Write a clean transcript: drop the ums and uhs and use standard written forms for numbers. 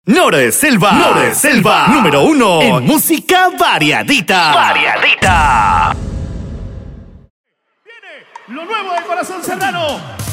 Nora de Selva, número 1 en música variadita. Viene lo nuevo de Corazón Serrano.